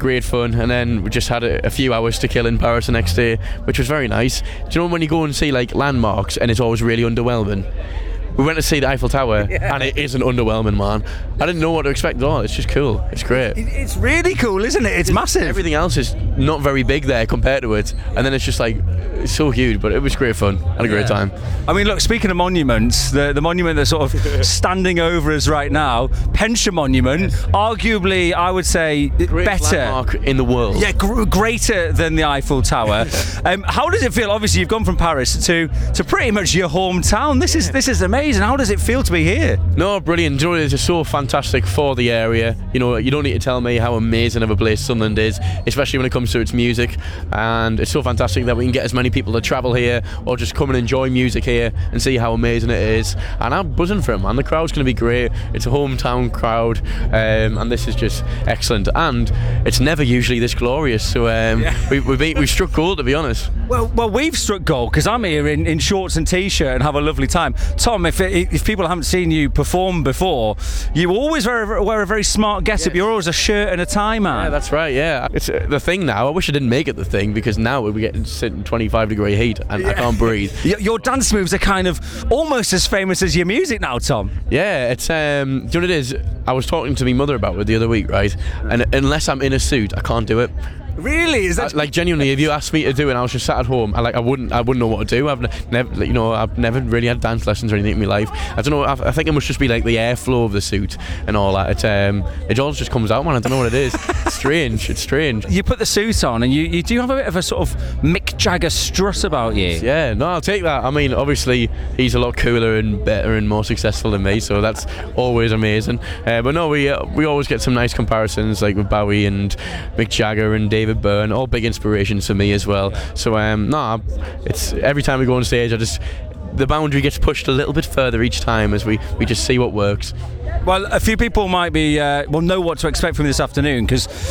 great fun, and then we just had a few hours to kill in Paris the next day, which was very nice. Do you know when you go and see like landmarks and it's always really underwhelming? We went to see the Eiffel Tower, and it isn't underwhelming, man. I didn't know what to expect at all. It's just cool. It's great. It's really cool, isn't it? It's massive. Everything else is not very big there compared to it, and then it's just like it's so huge. But it was great fun. Had a great time. I mean, look. Speaking of monuments, the monument that's sort of standing over us right now, Pension Monument, arguably, I would say, Greatest better landmark in the world. Yeah, greater than the Eiffel Tower. How does it feel? Obviously, you've gone from Paris to pretty much your hometown. This is amazing. How does it feel to be here? No, brilliant. You know, it's just so fantastic for the area. You know, you don't need to tell me how amazing of a place Sunderland is, especially when it comes to its music. And it's so fantastic that we can get as many people to travel here or just come and enjoy music here and see how amazing it is. And I'm buzzing for it, man. The crowd's going to be great. It's a hometown crowd, and this is just excellent. And it's never usually this glorious. So we struck gold, to be honest. Well, we've struck gold because I'm here in shorts and t-shirt and have a lovely time. Tom, if people haven't seen you perform before, you always wear a very smart get-up. You're always a shirt and a tie man. Yeah, that's right, yeah. It's the thing now. I wish I didn't make it the thing, because now we're getting sitting 25-degree heat and I can't breathe. Your dance moves are kind of almost as famous as your music now, Tom. Yeah, it's do you know what it is? I was talking to my mother about it the other week, right? And unless I'm in a suit, I can't do it. Really? Is that like genuinely? If you asked me to do it, and I was just sat at home. I wouldn't know what to do. I've never really had dance lessons or anything in my life. I don't know. I think it must just be like the airflow of the suit and all that. It all just comes out, man. I don't know what it is. It's strange. It's strange. You put the suit on, and you do have a bit of a sort of Mick Jagger strut about you. Yeah, no, I'll take that. I mean, obviously he's a lot cooler and better and more successful than me, so that's always amazing. But no, we always get some nice comparisons, like with Bowie and Mick Jagger and David Byrne, all big inspirations for me as well. So it's every time we go on stage, the boundary gets pushed a little bit further each time as we just see what works. Well, a few people might be know what to expect from this afternoon, because